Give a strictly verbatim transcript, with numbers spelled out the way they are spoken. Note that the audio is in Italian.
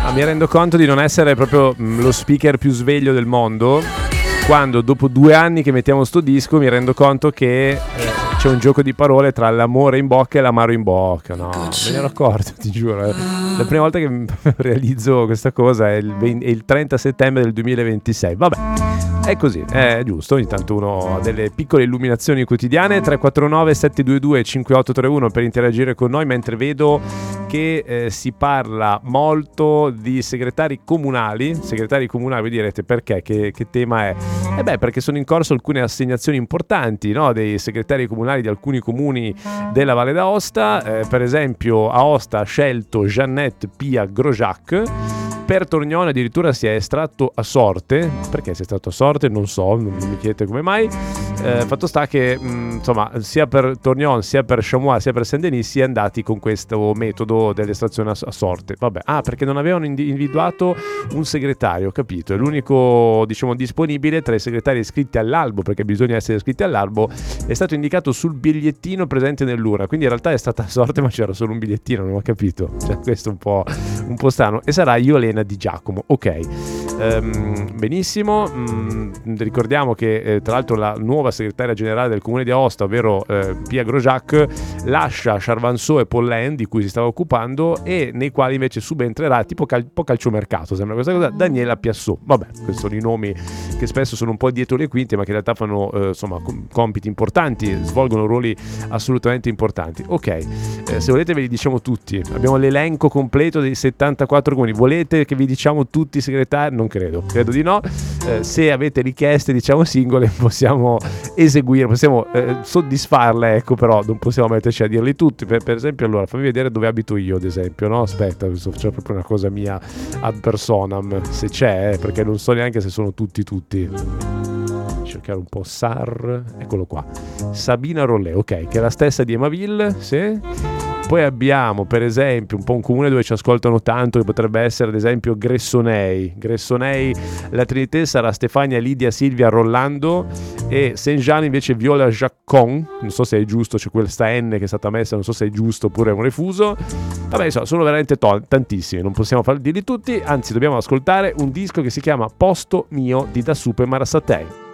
Ah, mi rendo conto di non essere proprio mh, lo speaker più sveglio del mondo quando dopo due anni che mettiamo sto disco mi rendo conto che eh, c'è un gioco di parole tra l'amore in bocca e l'amaro in bocca. No, me ne ero accorto, ti giuro. La prima volta che realizzo questa cosa è il, venti, è il trenta settembre del duemilaventisei. Vabbè, è così, è giusto. Ogni tanto uno ha delle piccole illuminazioni quotidiane. Tre quattro nove sette due due cinque otto tre uno per interagire con noi, mentre vedo che eh, si parla molto di segretari comunali. Segretari comunali, voi direte perché? Che, che tema è? Eh beh, perché sono in corso alcune assegnazioni importanti, no? Dei segretari comunali di alcuni comuni della Valle d'Aosta. Eh, per esempio Aosta ha scelto Jeannette Pia Grojac. Per Tornione addirittura si è estratto a sorte. Perché si è estratto a sorte? Non so, non mi chiedete come mai. Eh, fatto sta che mh, insomma sia per Tornione sia per Chamois sia per Saint-Denis si è andati con questo metodo dell'estrazione a, a sorte. Vabbè, ah, perché non avevano individuato un segretario, capito? È l'unico, diciamo, disponibile tra i segretari iscritti all'albo, perché bisogna essere iscritti all'albo, è stato indicato sul bigliettino presente nell'urna. Quindi in realtà è stata a sorte, ma c'era solo un bigliettino, non ho capito. Cioè, questo è un po', un po' strano. E sarà Iolena Di Giacomo, ok. Um, benissimo. Um, ricordiamo che eh, tra l'altro la nuova segretaria generale del comune di Aosta, ovvero eh, Pia Grojac, lascia Charvanceau e Pollen, di cui si stava occupando, e nei quali invece subentrerà tipo cal- po' calciomercato, sembra questa cosa, Daniela Piassot. Vabbè, questi sono i nomi che spesso sono un po' dietro le quinte, ma che in realtà fanno eh, insomma com- compiti importanti, svolgono ruoli assolutamente importanti. Ok, eh, se volete ve li diciamo tutti. Abbiamo l'elenco completo dei settantaquattro comuni. Volete che vi diciamo tutti i segretari? Non credo, credo di no. Eh, se avete richieste, diciamo, singole, possiamo eseguire, possiamo eh, soddisfarle, ecco, però non possiamo metterci a dirli tutti. Per, per esempio, allora, fammi vedere dove abito io, ad esempio, no? Aspetta, c'è proprio una cosa mia ad personam, se c'è, eh, perché non so neanche se sono tutti tutti. Cercare un po'. Sar, eccolo qua, Sabina Rollet, ok, che è la stessa di Emaville, sì. Poi abbiamo per esempio un po' un comune dove ci ascoltano tanto, che potrebbe essere ad esempio Gressonei. Gressonei, la Trinité sarà Stefania, Lidia, Silvia, Rollando, e Saint-Jean invece Viola Jaccon. Non so se è giusto, c'è questa N che è stata messa, non so se è giusto oppure è un refuso. Vabbè, insomma, sono veramente to- tantissimi, non possiamo farli dirli tutti, anzi dobbiamo ascoltare un disco che si chiama Posto Mio di Da Super Marassatei.